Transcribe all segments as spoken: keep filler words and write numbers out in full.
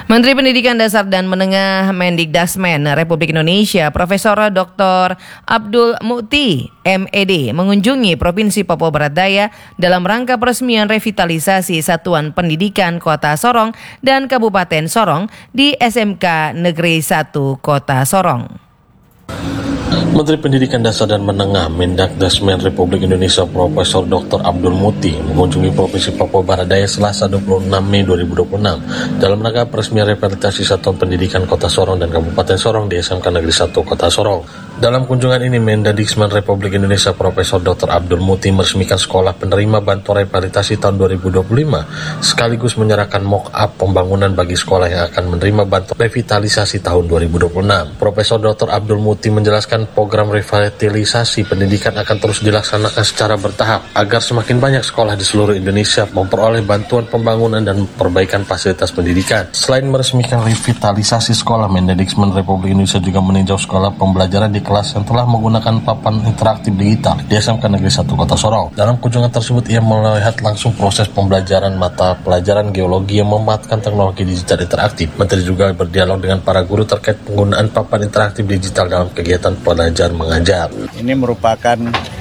Menteri Pendidikan Dasar dan Menengah Mendikdasmen Republik Indonesia Profesor Doktor Abdul Mukti M Ed mengunjungi Provinsi Papua Barat Daya dalam rangka peresmian revitalisasi Satuan Pendidikan Kota Sorong dan Kabupaten Sorong di S M K Negeri satu Kota Sorong. Menteri Pendidikan Dasar dan Menengah Mendikdasmen Republik Indonesia Profesor Doktor Abdul Mukti mengunjungi Provinsi Papua Barat Daya Selasa dua puluh enam Mei dua ribu dua puluh enam dalam rangka peresmian revitalisasi Satuan Pendidikan Kota Sorong dan Kabupaten Sorong di S M K Negeri satu Kota Sorong. Dalam kunjungan ini, Mendikdasmen Republik Indonesia Profesor Doktor Abdul Mukti meresmikan sekolah penerima bantuan revitalisasi tahun dua ribu dua puluh lima, sekaligus menyerahkan mock-up pembangunan bagi sekolah yang akan menerima bantuan revitalisasi tahun dua ribu dua puluh enam. Profesor Doktor Abdul Mukti menjelaskan program revitalisasi pendidikan akan terus dilaksanakan secara bertahap agar semakin banyak sekolah di seluruh Indonesia memperoleh bantuan pembangunan dan perbaikan fasilitas pendidikan. Selain meresmikan revitalisasi sekolah, Mendikdasmen Republik Indonesia juga meninjau sekolah pembelajaran di kelas yang telah menggunakan papan interaktif digital di S M K Negeri satu Kota Sorong. Dalam kunjungan tersebut, ia melihat langsung proses pembelajaran mata pelajaran geologi yang memanfaatkan teknologi digital interaktif. Menteri juga berdialog dengan para guru terkait penggunaan papan interaktif digital dalam kegiatan belajar mengajar. Ini merupakan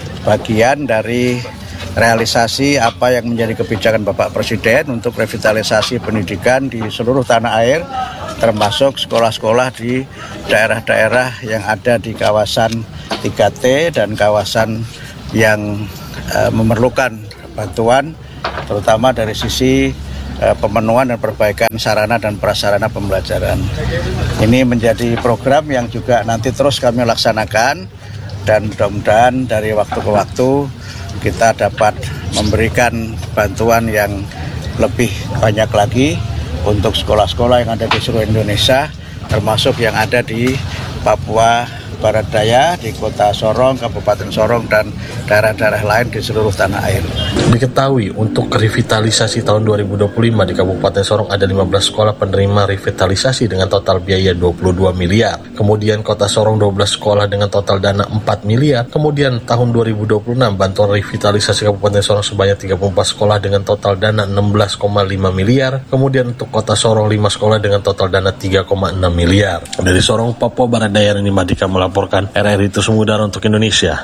bagian dari realisasi apa yang menjadi kebijakan Bapak Presiden untuk revitalisasi pendidikan di seluruh tanah air, termasuk sekolah-sekolah di daerah-daerah yang ada di kawasan tiga T dan kawasan yang uh, memerlukan bantuan, terutama dari sisi uh, pemenuhan dan perbaikan sarana dan prasarana pembelajaran. Ini menjadi program yang juga nanti terus kami laksanakan dan mudah-mudahan dari waktu ke waktu kita dapat memberikan bantuan yang lebih banyak lagi untuk sekolah-sekolah yang ada di seluruh Indonesia, termasuk yang ada di Papua Barat Daya, di Kota Sorong, Kabupaten Sorong, dan daerah-daerah lain di seluruh tanah air. Diketahui untuk revitalisasi tahun dua ribu dua puluh lima di Kabupaten Sorong ada lima belas sekolah penerima revitalisasi dengan total biaya dua puluh dua miliar. Kemudian Kota Sorong dua belas sekolah dengan total dana empat miliar. Kemudian tahun dua ribu dua puluh enam bantuan revitalisasi Kabupaten Sorong sebanyak tiga puluh empat sekolah dengan total dana enam belas koma lima miliar. Kemudian untuk Kota Sorong lima sekolah dengan total dana tiga koma enam miliar. Dari Sorong, Papua Barat Daya, ini Madika melaporkan R R I Terus Mengudara untuk Indonesia.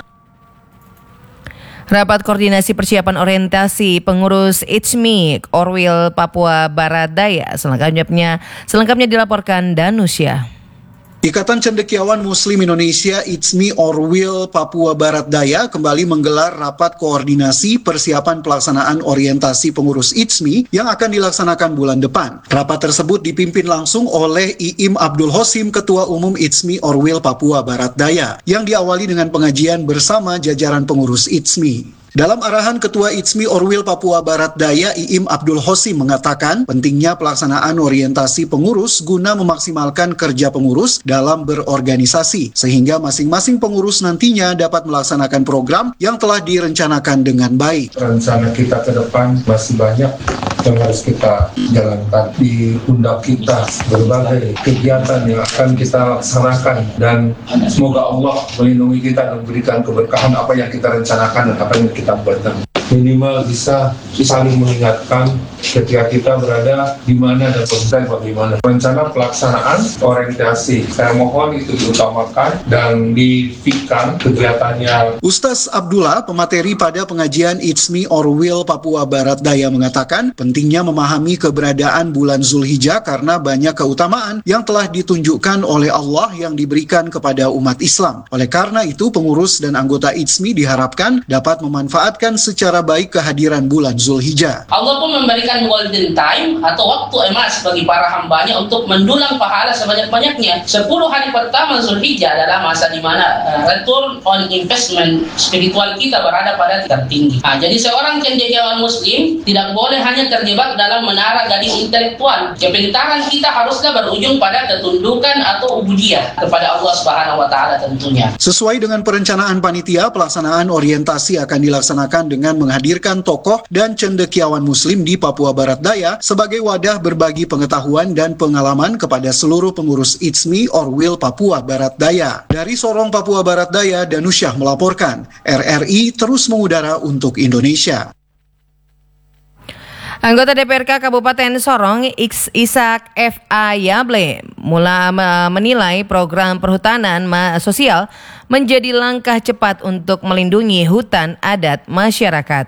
Rapat koordinasi persiapan orientasi pengurus I T S M I Orwil Papua Barat Daya selengkapnya selengkapnya dilaporkan Danusya. Ikatan Cendekiawan Muslim Indonesia I T S M I Orwil Papua Barat Daya kembali menggelar rapat koordinasi persiapan pelaksanaan orientasi pengurus I T S M I yang akan dilaksanakan bulan depan. Rapat tersebut dipimpin langsung oleh Iim Abdul Hosim, Ketua Umum I T S M I Orwil Papua Barat Daya, yang diawali dengan pengajian bersama jajaran pengurus I T S M I. Dalam arahan Ketua I T S M I Orwil Papua Barat Daya, Iim Abdul Hosim mengatakan pentingnya pelaksanaan orientasi pengurus guna memaksimalkan kerja pengurus dalam berorganisasi, sehingga masing-masing pengurus nantinya dapat melaksanakan program yang telah direncanakan dengan baik. Rencana kita ke depan masih banyak yang harus kita jalankan. Di pundak kita berbagai kegiatan yang akan kita laksanakan, dan semoga Allah melindungi kita dan memberikan keberkahan apa yang kita rencanakan dan apa yang kita buatkan. Minimal bisa saling mengingatkan ketika kita berada di mana dan posisi bagaimana. Rencana pelaksanaan orientasi, saya mohon itu diutamakan dan difikirkan kegiatannya. Ustaz Abdullah, pemateri pada pengajian I T S M I Orwil Papua Barat Daya, mengatakan pentingnya memahami keberadaan bulan Zulhijjah karena banyak keutamaan yang telah ditunjukkan oleh Allah yang diberikan kepada umat Islam. Oleh karena itu, pengurus dan anggota I T S M I diharapkan dapat memanfaatkan secara baik kehadiran bulan Zulhijjah. Allah pun memberikan golden time atau waktu emas bagi para hambanya untuk mendulang pahala sebanyak-banyaknya. sepuluh hari pertama Zulhijjah adalah masa di mana uh, return on investment spiritual kita berada pada tingkat tinggi. Nah, jadi seorang cendekiawan muslim tidak boleh hanya terjebak dalam menara gadis intelektual. Kepintaran kita haruslah berujung pada ketundukan atau ubudiyah kepada Allah Subhanahu wa taala tentunya. Sesuai dengan perencanaan panitia, pelaksanaan orientasi akan dilaksanakan dengan menghadirkan tokoh dan cendekiawan muslim di Papua Barat Daya sebagai wadah berbagi pengetahuan dan pengalaman kepada seluruh pengurus I T S M I Orwil Papua Barat Daya. Dari Sorong, Papua Barat Daya, Danusyah melaporkan. R R I Terus Mengudara untuk Indonesia. Anggota D P R K Kabupaten Sorong, Ishak F A Yable, mula menilai program perhutanan sosial menjadi langkah cepat untuk melindungi hutan adat masyarakat.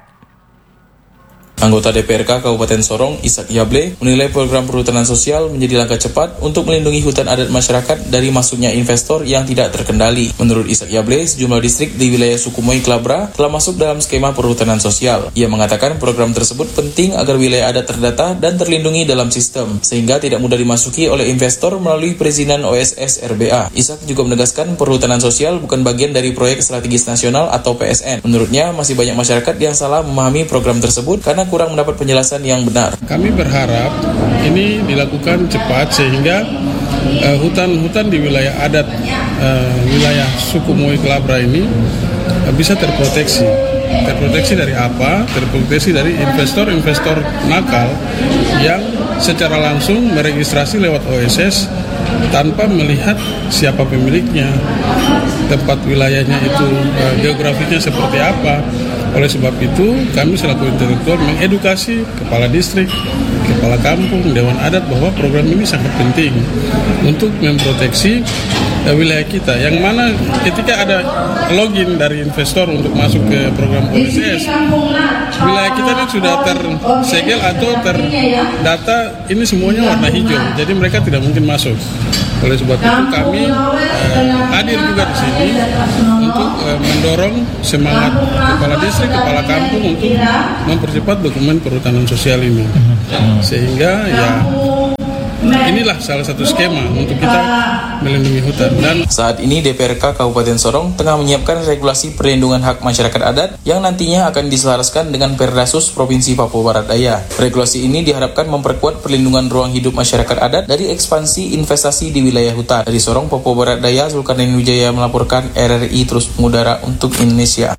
Anggota D P R K Kabupaten Sorong, Ishak Yable, menilai program perhutanan sosial menjadi langkah cepat untuk melindungi hutan adat masyarakat dari masuknya investor yang tidak terkendali. Menurut Ishak Yable, sejumlah distrik di wilayah Sukumoy Klabra telah masuk dalam skema perhutanan sosial. Ia mengatakan program tersebut penting agar wilayah adat terdata dan terlindungi dalam sistem, sehingga tidak mudah dimasuki oleh investor melalui perizinan O S S R B A. Ishak juga menegaskan perhutanan sosial bukan bagian dari proyek strategis nasional atau P S N. Menurutnya, masih banyak masyarakat yang salah memahami program tersebut karena kurang mendapat penjelasan yang benar. Kami berharap ini dilakukan cepat sehingga uh, hutan-hutan di wilayah adat uh, wilayah Sukumoy Klabra ini uh, bisa terproteksi. Terproteksi dari apa? Terproteksi dari investor-investor nakal yang secara langsung meregistrasi lewat O S S tanpa melihat siapa pemiliknya, tempat wilayahnya itu, uh, geografinya seperti apa. Oleh sebab itu, kami selaku intelektual mengedukasi kepala distrik, kepala kampung, dewan adat bahwa program ini sangat penting untuk memproteksi uh, wilayah kita. Yang mana ketika ada login dari investor untuk masuk ke program O S S, wilayah kita ini sudah tersegel atau terdata, ini semuanya warna hijau, jadi mereka tidak mungkin masuk. Oleh sebab itu kami uh, hadir juga di sini untuk uh, mendorong semangat kepala distrik, kepala kampung untuk mempercepat dokumen perhutanan sosial ini, sehingga ya inilah salah satu skema untuk kita melindungi hutan. Dan saat ini D P R K Kabupaten Sorong tengah menyiapkan regulasi perlindungan hak masyarakat adat yang nantinya akan diselaraskan dengan Perdasus Provinsi Papua Barat Daya. Regulasi ini diharapkan memperkuat perlindungan ruang hidup masyarakat adat dari ekspansi investasi di wilayah hutan. Dari Sorong, Papua Barat Daya, Zulkarnain Wijaya melaporkan R R I terus mengudara untuk Indonesia.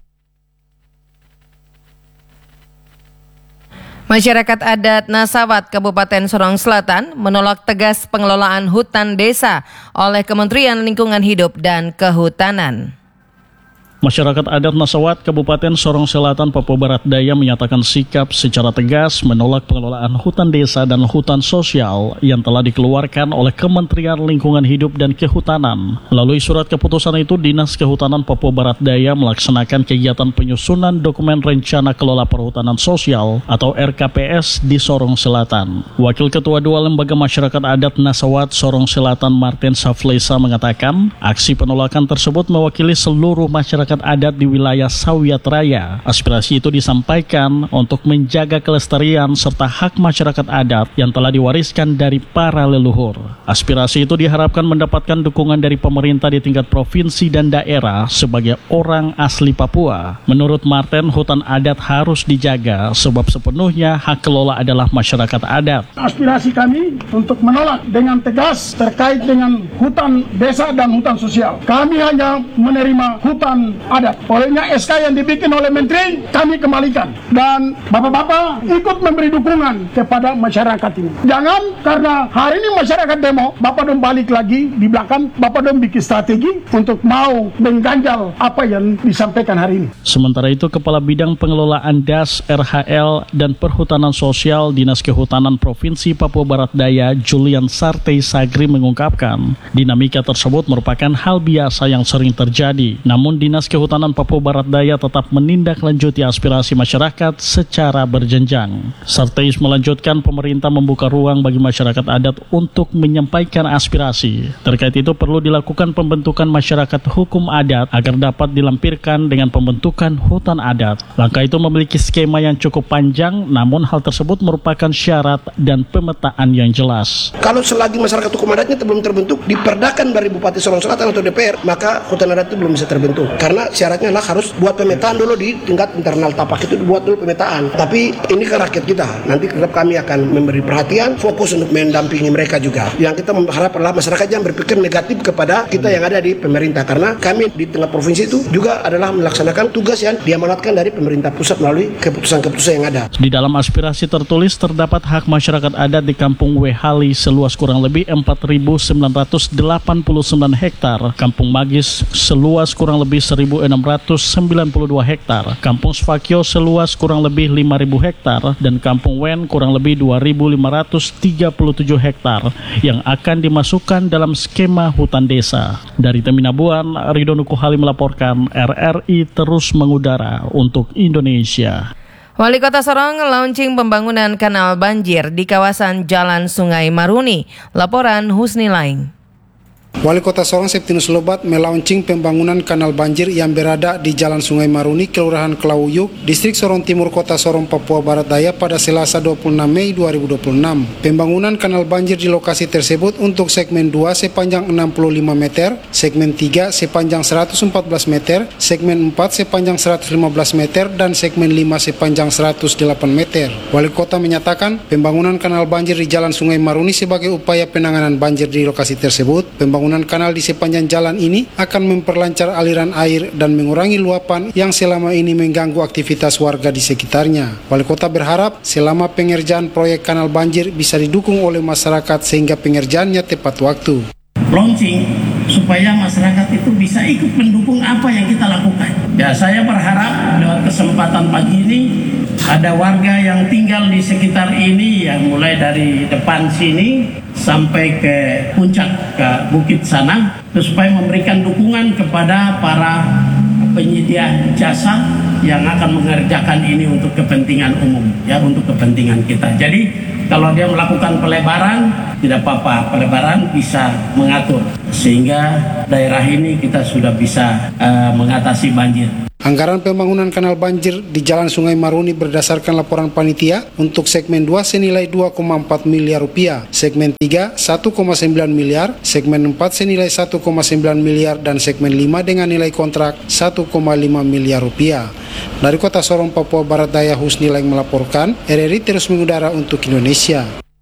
Masyarakat adat Nasawat Kabupaten Sorong Selatan menolak tegas pengelolaan hutan desa oleh Kementerian Lingkungan Hidup dan Kehutanan. Masyarakat adat Nasawat Kabupaten Sorong Selatan, Papua Barat Daya menyatakan sikap secara tegas menolak pengelolaan hutan desa dan hutan sosial yang telah dikeluarkan oleh Kementerian Lingkungan Hidup dan Kehutanan. Melalui surat keputusan itu, Dinas Kehutanan Papua Barat Daya melaksanakan kegiatan penyusunan dokumen rencana kelola perhutanan sosial atau R K P S di Sorong Selatan. Wakil Ketua dua Lembaga Masyarakat Adat Nasawat Sorong Selatan, Martin Saflesa, mengatakan aksi penolakan tersebut mewakili seluruh masyarakat adat di wilayah Sawiat Raya. Aspirasi itu disampaikan untuk menjaga kelestarian serta hak masyarakat adat yang telah diwariskan dari para leluhur. Aspirasi itu diharapkan mendapatkan dukungan dari pemerintah di tingkat provinsi dan daerah sebagai orang asli Papua. Menurut Martin, hutan adat harus dijaga sebab sepenuhnya hak kelola adalah masyarakat adat. Aspirasi kami untuk menolak dengan tegas terkait dengan hutan desa dan hutan sosial. Kami hanya menerima hutan adat. Olehnya S K yang dibikin oleh Menteri kami kembalikan. Dan Bapak-Bapak ikut memberi dukungan kepada masyarakat ini. Jangan karena hari ini masyarakat demo, Bapak dong balik lagi di belakang, Bapak dong bikin strategi untuk mau mengganjal apa yang disampaikan hari ini. Sementara itu, Kepala Bidang Pengelolaan D A S, R H L, dan Perhutanan Sosial Dinas Kehutanan Provinsi Papua Barat Daya, Julian Sartei Sagri, mengungkapkan dinamika tersebut merupakan hal biasa yang sering terjadi. Namun Dinas Kehutanan Papua Barat Daya tetap menindaklanjuti aspirasi masyarakat secara berjenjang. Sartei melanjutkan pemerintah membuka ruang bagi masyarakat adat untuk menyampaikan aspirasi. Terkait itu perlu dilakukan pembentukan masyarakat hukum adat agar dapat dilampirkan dengan pembentukan hutan adat. Langkah itu memiliki skema yang cukup panjang, namun hal tersebut merupakan syarat dan pemetaan yang jelas. Kalau selagi masyarakat hukum adatnya belum terbentuk, diperdakan dari Bupati Sorong Selatan atau D P R, maka hutan adat itu belum bisa terbentuk. Karena syaratnya adalah harus buat pemetaan dulu di tingkat internal tapak, itu buat dulu pemetaan. Tapi ini ke rakyat kita, nanti tetap kami akan memberi perhatian, fokus untuk mendampingi mereka juga. Yang kita berharap adalah masyarakat yang berpikir negatif kepada kita yang ada di pemerintah, karena kami di tengah provinsi itu juga adalah melaksanakan tugas yang diamanatkan dari pemerintah pusat melalui keputusan-keputusan yang ada. Di dalam aspirasi tertulis terdapat hak masyarakat adat di Kampung Wehali seluas kurang lebih empat ribu sembilan ratus delapan puluh sembilan hektar, Kampung Magis seluas kurang lebih seribu ribu enam ratus sembilan puluh dua hektar, Kampung Sfakio seluas kurang lebih lima ribu hektar, dan Kampung Wen kurang lebih dua ribu lima ratus tiga puluh tujuh hektar yang akan dimasukkan dalam skema hutan desa. Dari Teminabuan, Ridho Nukuhali melaporkan. R R I terus mengudara untuk Indonesia. Wali Kota Sorong launching pembangunan kanal banjir di kawasan Jalan Sungai Maruni. Laporan Husni Laing. Wali Kota Sorong Septinus Lobat melaunching pembangunan kanal banjir yang berada di Jalan Sungai Maruni, Kelurahan Kelauyuk, Distrik Sorong Timur, Kota Sorong, Papua Barat Daya pada Selasa dua puluh enam Mei dua ribu dua puluh enam. Pembangunan kanal banjir di lokasi tersebut untuk segmen dua sepanjang enam puluh lima meter, segmen tiga sepanjang seratus empat belas meter, segmen empat sepanjang seratus lima belas meter, dan segmen lima sepanjang seratus delapan meter. Wali Kota menyatakan pembangunan kanal banjir di Jalan Sungai Maruni sebagai upaya penanganan banjir di lokasi tersebut. Pembangunan Pembangunan kanal di sepanjang jalan ini akan memperlancar aliran air dan mengurangi luapan yang selama ini mengganggu aktivitas warga di sekitarnya. Wali Kota berharap selama pengerjaan proyek kanal banjir bisa didukung oleh masyarakat sehingga pengerjaannya tepat waktu. Launching supaya masyarakat itu bisa ikut mendukung apa yang kita lakukan. Ya, saya berharap lewat kesempatan pagi ini ada warga yang tinggal di sekitar ini, yang mulai dari depan sini sampai ke puncak ke bukit sana, supaya memberikan dukungan kepada para penyedia jasa yang akan mengerjakan ini untuk kepentingan umum, ya, untuk kepentingan kita. Jadi kalau dia melakukan pelebaran, tidak apa-apa, pelebaran bisa mengatur sehingga daerah ini kita sudah bisa uh, mengatasi banjir. Anggaran pembangunan kanal banjir di Jalan Sungai Maruni berdasarkan laporan panitia untuk segmen dua senilai dua koma empat miliar rupiah, segmen tiga satu koma sembilan miliar, segmen empat senilai satu koma sembilan miliar, dan segmen lima dengan nilai kontrak satu koma lima miliar rupiah. Dari Kota Sorong, Papua Barat Daya, Husni Laing melaporkan. R R I terus mengudara untuk Indonesia.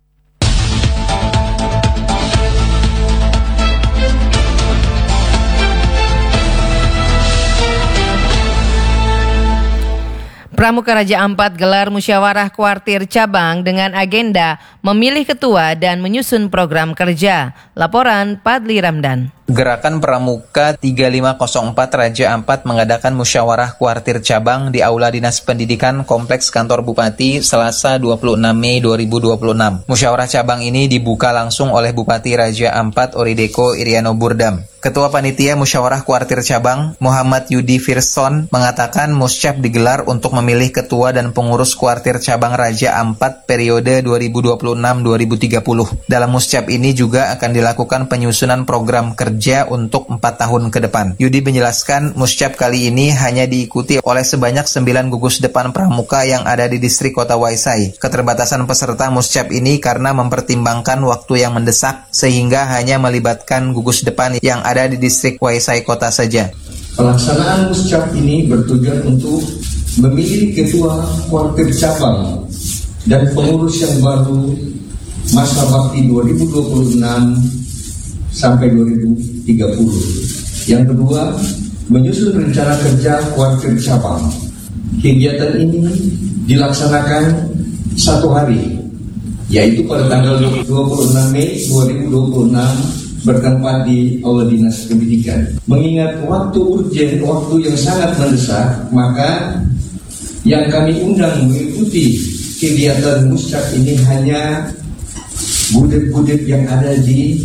Pramuka Raja Ampat gelar musyawarah kuartir cabang dengan agenda memilih ketua dan menyusun program kerja. Laporan Padli Ramdan. Gerakan Pramuka tiga lima nol empat Raja Ampat mengadakan musyawarah kuartir cabang di Aula Dinas Pendidikan Kompleks Kantor Bupati Selasa dua puluh enam Mei dua ribu dua puluh enam. Musyawarah cabang ini dibuka langsung oleh Bupati Raja Ampat Orideko Iriano Burdam. Ketua Panitia Musyawarah Kuartir Cabang, Muhammad Yudi Firson, mengatakan musyab digelar untuk memilih ketua dan pengurus kuartir cabang Raja Ampat periode dua ribu dua puluh enam sampai dua ribu tiga puluh. Dalam musyab ini juga akan dilakukan penyusunan program kerja untuk empat tahun ke depan. Yudi menjelaskan musyab kali ini hanya diikuti oleh sebanyak sembilan gugus depan pramuka yang ada di distrik Kota Waisai. Keterbatasan peserta musyab ini karena mempertimbangkan waktu yang mendesak sehingga hanya melibatkan gugus depan yang ada ada di distrik Waisai Kota saja. Pelaksanaan musyab ini bertujuan untuk memilih ketua kuartir cabang dan pengurus yang baru masa bakti dua ribu dua puluh enam sampai dua ribu tiga puluh. Yang kedua, menyusun rencana kerja kuartir cabang. Kegiatan ini dilaksanakan satu hari, yaitu pada tanggal dua puluh enam Mei dua ribu dua puluh enam bertempat di Aula Dinas Pendidikan. Mengingat waktu urgen, waktu yang sangat mendesak, maka yang kami undang mengikuti kegiatan musyab ini hanya budet-budet yang ada di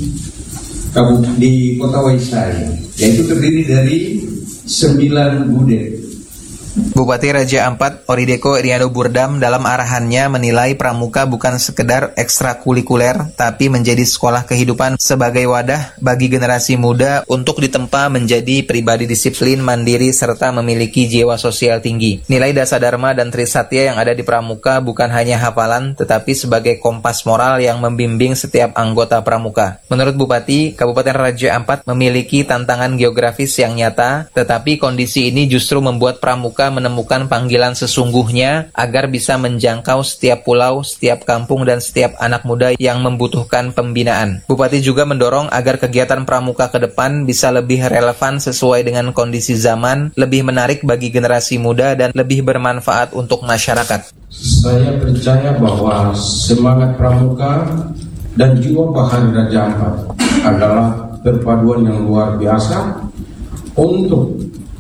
di Kota Waisai, yaitu terdiri dari sembilan budet. Bupati Raja Ampat Orideko Iriano Burdam dalam arahannya menilai pramuka bukan sekedar ekstrakurikuler, tapi menjadi sekolah kehidupan sebagai wadah bagi generasi muda untuk ditempa menjadi pribadi disiplin, mandiri, serta memiliki jiwa sosial tinggi. Nilai Dasadharma dan Trisatya yang ada di pramuka bukan hanya hafalan, tetapi sebagai kompas moral yang membimbing setiap anggota pramuka. Menurut Bupati, Kabupaten Raja Ampat memiliki tantangan geografis yang nyata, tetapi kondisi ini justru membuat pramuka menemukan panggilan sesungguhnya agar bisa menjangkau setiap pulau, setiap kampung, dan setiap anak muda yang membutuhkan pembinaan. Bupati juga mendorong agar kegiatan pramuka ke depan bisa lebih relevan sesuai dengan kondisi zaman, lebih menarik bagi generasi muda, dan lebih bermanfaat untuk masyarakat. Saya percaya bahwa semangat pramuka dan jiwa bahari Raja Ampat adalah perpaduan yang luar biasa untuk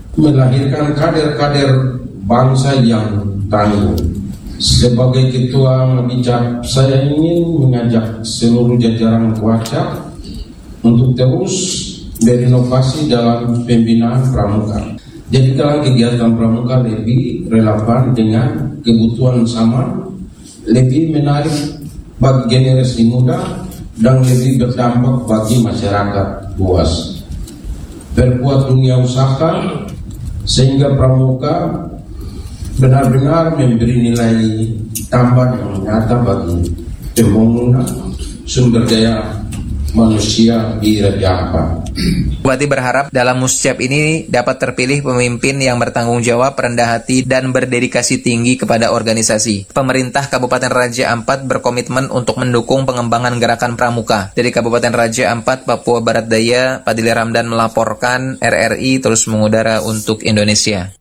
melahirkan kader-kader bangsa yang tangguh. Sebagai ketua Mabicap, saya ingin mengajak seluruh jajaran Wacap untuk terus berinovasi dalam pembinaan pramuka. Jadikanlah kegiatan pramuka lebih relevan dengan kebutuhan zaman, lebih menarik bagi generasi muda, dan lebih berdampak bagi masyarakat luas. Berbuat dunia usaha sehingga pramuka benar-benar memberi nilai tambah yang nyata bagi pembangunan sumber daya manusia di Raja Ampat. Bupati berharap dalam muscap ini dapat terpilih pemimpin yang bertanggung jawab, rendah hati, dan berdedikasi tinggi kepada organisasi. Pemerintah Kabupaten Raja Ampat berkomitmen untuk mendukung pengembangan gerakan pramuka. Dari Kabupaten Raja Ampat, Papua Barat Daya, Padli Ramdan melaporkan. R R I terus mengudara untuk Indonesia.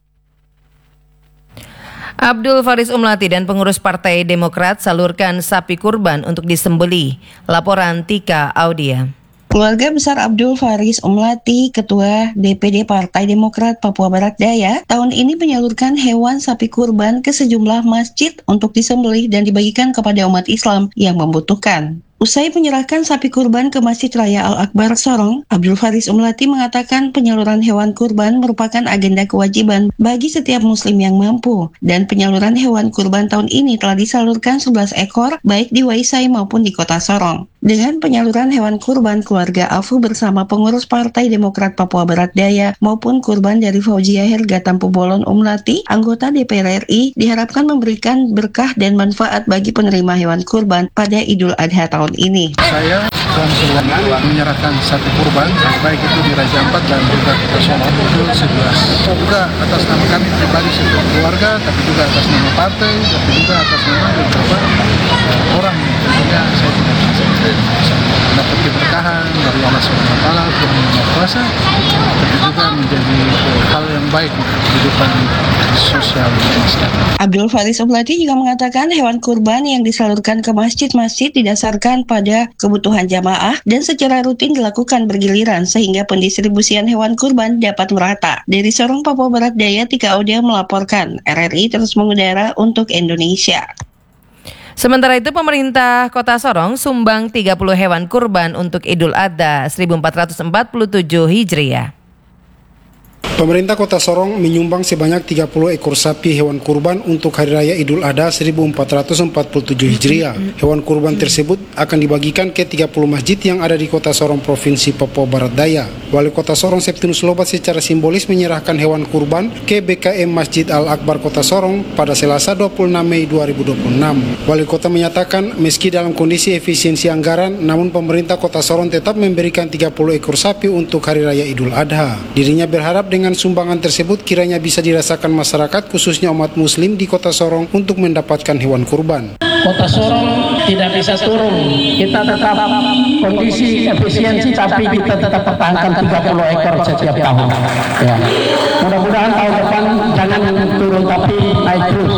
Abdul Faris Umlati dan pengurus Partai Demokrat salurkan sapi kurban untuk disembelih. Laporan Tika Audia. Keluarga besar Abdul Faris Umlati, Ketua D P D Partai Demokrat Papua Barat Daya, tahun ini menyalurkan hewan sapi kurban ke sejumlah masjid untuk disembelih dan dibagikan kepada umat Islam yang membutuhkan. Usai menyerahkan sapi kurban ke Masjid Raya Al-Akbar Sorong, Abdul Faris Umlati mengatakan penyaluran hewan kurban merupakan agenda kewajiban bagi setiap muslim yang mampu, dan penyaluran hewan kurban tahun ini telah disalurkan sebelas ekor baik di Waisai maupun di Kota Sorong. Dengan penyaluran hewan kurban, keluarga Afu bersama pengurus Partai Demokrat Papua Barat Daya maupun kurban dari Fauzia Helga Tampu Bolon Umlati, anggota D P R R I, diharapkan memberikan berkah dan manfaat bagi penerima hewan kurban pada Idul Adha tahun ini. Saya langsung menyerahkan satu kurban, baik itu di Raja Ampat dan juga Kota Sorong, itu sebelas. Juga atas nama kami pribadi sebagai keluarga, tapi juga atas nama partai, tapi juga atas nama beberapa uh, orang. Tentunya saya tidak bisa mendapat keberkahan dari Allah subhanahu wa taala yang Maha Kuasa, tapi juga menjadi hal yang baik untuk kehidupan sosial masyarakat. Abdul Faris Umlati juga mengatakan hewan kurban yang disalurkan ke masjid-masjid didasarkan pada kebutuhan jamaah dan secara rutin dilakukan bergiliran sehingga pendistribusian hewan kurban dapat merata. Dari Sorong, Papua Barat Daya, Tika Audia melaporkan. R R I terus mengudara untuk Indonesia. Sementara itu, pemerintah Kota Sorong sumbang tiga puluh hewan kurban untuk Idul Adha seribu empat ratus empat puluh tujuh Hijriah. Pemerintah Kota Sorong menyumbang sebanyak tiga puluh ekor sapi hewan kurban untuk Hari Raya Idul Adha seribu empat ratus empat puluh tujuh Hijriah. Hewan kurban tersebut akan dibagikan ke tiga puluh masjid yang ada di Kota Sorong, Provinsi Papua Barat Daya. Wali Kota Sorong Septinus Lobat secara simbolis menyerahkan hewan kurban ke B K M Masjid Al-Akbar Kota Sorong pada Selasa dua puluh enam Mei dua ribu dua puluh enam. Wali Kota menyatakan meski dalam kondisi efisiensi anggaran, namun pemerintah Kota Sorong tetap memberikan tiga puluh ekor sapi untuk Hari Raya Idul Adha. Dirinya berharap dengan sumbangan tersebut kiranya bisa dirasakan masyarakat khususnya umat muslim di Kota Sorong untuk mendapatkan hewan kurban. Kota Sorong tidak bisa turun. Kita tetap kondisi efisiensi, tapi kita tetap pertahankan tiga puluh ekor setiap tahun. Ya. Mudah-mudahan tahun depan jangan turun tapi naik terus.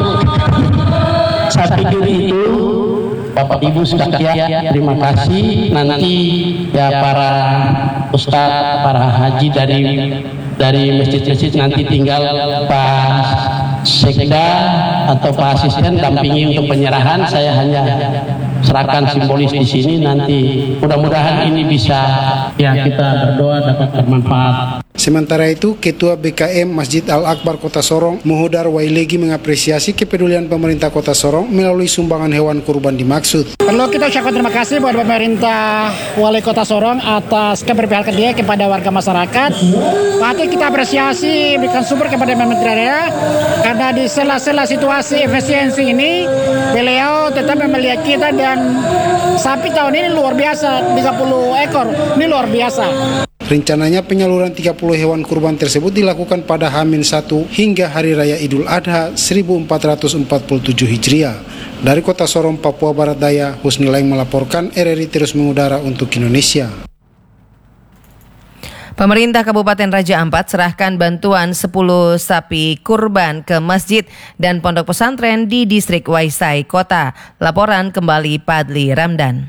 Saya pikir itu Bapak Ibu sekalian, terima kasih. Nanti ya para ustadz, para haji dari dari masjid-masjid nanti tinggal Pak Sekda atau Pak Asisten dampingi untuk penyerahan. Saya hanya serahkan simbolis di sini. Nanti mudah-mudahan ini bisa ya kita berdoa dapat bermanfaat. Sementara itu, Ketua B K M Masjid Al-Akbar Kota Sorong, Muhodar Wailegi, mengapresiasi kepedulian pemerintah Kota Sorong melalui sumbangan hewan kurban dimaksud. Perlu kita ucapkan terima kasih buat pemerintah Wali Kota Sorong atas keberpihakan dia kepada warga masyarakat. Patut kita apresiasi, berikan sumber kepada pemerintah daerah karena di sela-sela situasi efisiensi ini, beliau tetap melihat kita dan sapi tahun ini luar biasa, tiga puluh ekor, ini luar biasa. Rencananya penyaluran tiga puluh hewan kurban tersebut dilakukan pada H minus satu hingga Hari Raya Idul Adha seribu empat ratus empat puluh tujuh Hijriah. Dari Kota Sorong, Papua Barat Daya, Husni Laing melaporkan. R R I terus mengudara untuk Indonesia. Pemerintah Kabupaten Raja Ampat serahkan bantuan sepuluh sapi kurban ke masjid dan pondok pesantren di distrik Waisai Kota. Laporan kembali Padli Ramdan.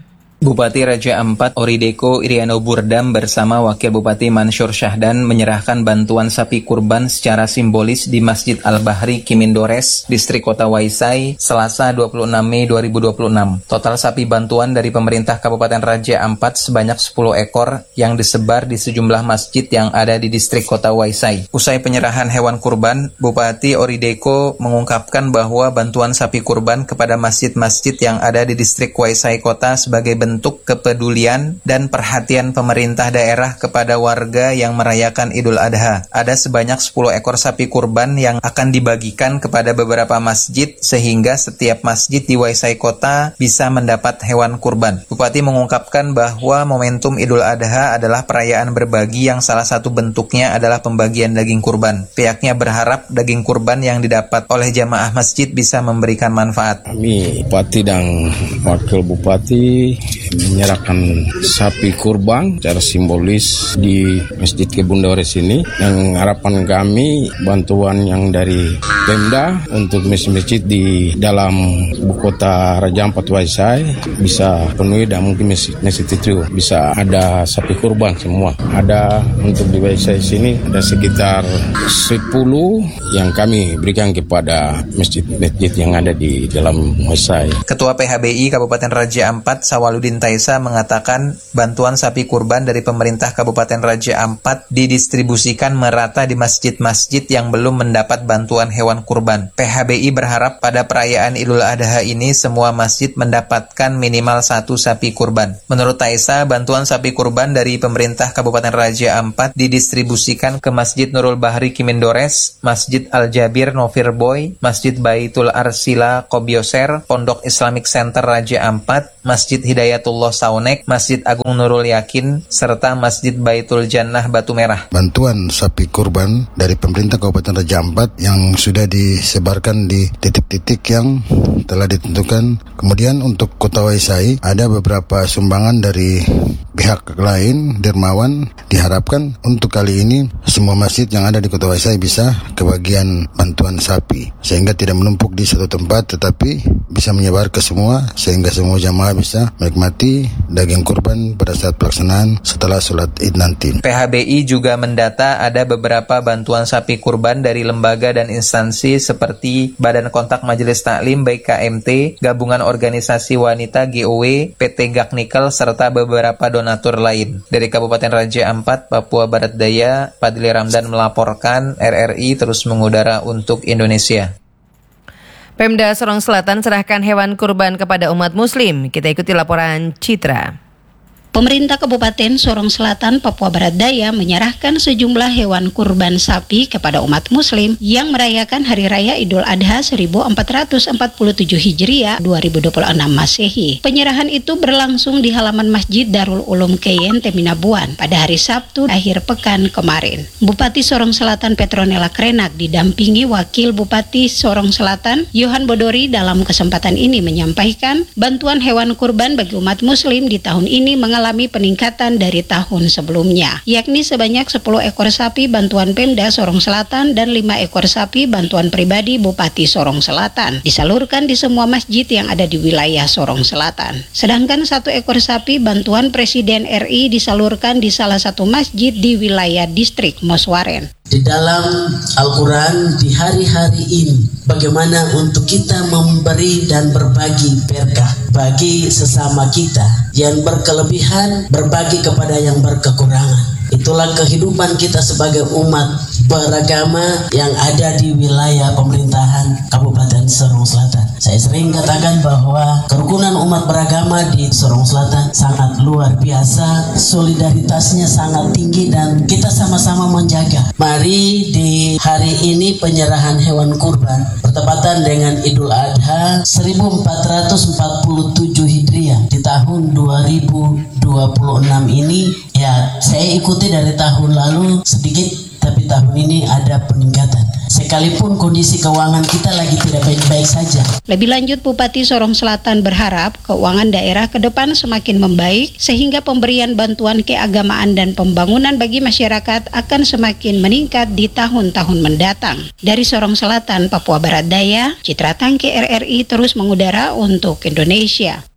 Bupati Raja Ampat Orideko Iriano Burdam bersama Wakil Bupati Mansur Syahdan menyerahkan bantuan sapi kurban secara simbolis di Masjid Al-Bahri Kimindores, Distrik Kota Waisai, Selasa dua puluh enam Mei dua ribu dua puluh enam. Total sapi bantuan dari pemerintah Kabupaten Raja Ampat sebanyak sepuluh ekor yang disebar di sejumlah masjid yang ada di Distrik Kota Waisai. Usai penyerahan hewan kurban, Bupati Orideko mengungkapkan bahwa bantuan sapi kurban kepada masjid-masjid yang ada di Distrik Waisai Kota sebagai bentuk bentuk kepedulian dan perhatian pemerintah daerah kepada warga yang merayakan Idul Adha. Ada sebanyak sepuluh ekor sapi kurban yang akan dibagikan kepada beberapa masjid sehingga setiap masjid di Waisai Kota bisa mendapat hewan kurban. Bupati mengungkapkan bahwa momentum Idul Adha adalah perayaan berbagi yang salah satu bentuknya adalah pembagian daging kurban. Pihaknya berharap daging kurban yang didapat oleh jamaah masjid bisa memberikan manfaat. Kami Bupati dan Wakil Bupati menyerahkan sapi kurban secara simbolis di Masjid Kebundores ini, dan harapan kami bantuan yang dari Pemda untuk masjid-masjid di dalam ibu kota Raja Ampat Waisai bisa penuhi, dan mungkin masjid itu bisa ada sapi kurban semua. Ada untuk di Waisai sini ada sekitar sepuluh yang kami berikan kepada masjid-masjid yang ada di dalam Waisai. Ketua P H B I Kabupaten Raja Ampat Sawaludin Taisa mengatakan bantuan sapi kurban dari pemerintah Kabupaten Raja Ampat didistribusikan merata di masjid-masjid yang belum mendapat bantuan hewan kurban. P H B I berharap pada perayaan Idul Adha ini semua masjid mendapatkan minimal satu sapi kurban. Menurut Taisa, bantuan sapi kurban dari pemerintah Kabupaten Raja Ampat didistribusikan ke Masjid Nurul Bahri Kimindores, Masjid Al-Jabir Novir Boy, Masjid Baitul Arsila Kobioser, Pondok Islamic Center Raja Ampat, Masjid Hidayatullah Saunek, Masjid Agung Nurul Yakin, serta Masjid Baitul Jannah Batu Merah. Bantuan sapi kurban dari pemerintah Kabupaten Raja Ampat yang sudah disebarkan di titik-titik yang telah ditentukan. Kemudian untuk Kota Waisai ada beberapa sumbangan dari pihak lain, dermawan. Diharapkan untuk kali ini semua masjid yang ada di Kota Waisai bisa kebagian bantuan sapi, sehingga tidak menumpuk di satu tempat tetapi bisa menyebar ke semua, sehingga semua jamaah bisa menikmati daging kurban pada saat pelaksanaan setelah sholat Id nanti. P H B I juga mendata ada beberapa bantuan sapi kurban dari lembaga dan instansi seperti Badan Kontak Majelis Taklim baik K M T, Gabungan Organisasi Wanita G O W, P T Gaknikel, serta beberapa donatur lain. Dari Kabupaten Raja Ampat, Papua Barat Daya, Padli Ramdan melaporkan. R R I terus mengudara untuk Indonesia. Pemda Sorong Selatan serahkan hewan kurban kepada umat muslim. Kita ikuti laporan Citra. Pemerintah Kabupaten Sorong Selatan, Papua Barat Daya menyerahkan sejumlah hewan kurban sapi kepada umat muslim yang merayakan Hari Raya Idul Adha seribu empat ratus empat puluh tujuh Hijriah dua ribu dua puluh enam Masehi. Penyerahan itu berlangsung di halaman Masjid Darul Ulum Keyen Teminabuan pada hari Sabtu akhir pekan kemarin. Bupati Sorong Selatan Petronella Krenak didampingi Wakil Bupati Sorong Selatan Yohan Bodori dalam kesempatan ini menyampaikan bantuan hewan kurban bagi umat muslim di tahun ini mengalami mengalami peningkatan dari tahun sebelumnya, yakni sebanyak sepuluh ekor sapi bantuan Pemda Sorong Selatan dan lima ekor sapi bantuan pribadi Bupati Sorong Selatan disalurkan di semua masjid yang ada di wilayah Sorong Selatan. Sedangkan satu ekor sapi bantuan Presiden R I disalurkan di salah satu masjid di wilayah distrik Moswaren. Di dalam Al-Quran di hari-hari ini, bagaimana untuk kita memberi dan berbagi berkah bagi sesama kita yang berkelebihan, berbagi kepada yang berkekurangan. Itulah kehidupan kita sebagai umat beragama yang ada di wilayah pemerintahan Kabupaten Sorong Selatan. Saya sering katakan bahwa kerukunan umat beragama di Sorong Selatan sangat luar biasa, solidaritasnya sangat tinggi dan kita sama-sama menjaga. Mari di hari ini penyerahan hewan kurban bertepatan dengan Idul Adha seribu empat ratus empat puluh tujuh Hijriah di tahun dua ribu dua puluh enam ini, ya saya ikuti dari tahun lalu sedikit, tapi tahun ini ada peningkatan. Sekalipun kondisi keuangan kita lagi tidak baik-baik saja. Lebih lanjut, Bupati Sorong Selatan berharap keuangan daerah ke depan semakin membaik sehingga pemberian bantuan keagamaan dan pembangunan bagi masyarakat akan semakin meningkat di tahun-tahun mendatang. Dari Sorong Selatan, Papua Barat Daya, Citra Tangke R R I terus mengudara untuk Indonesia.